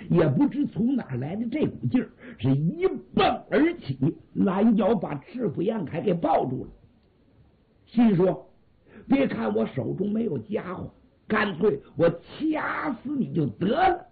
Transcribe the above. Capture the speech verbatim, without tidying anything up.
也不知从哪来的这股劲儿，是一蹦而起，拦脚把赤府燕凯给抱住了。心说：别看我手中没有家伙，干脆我掐死你就得了。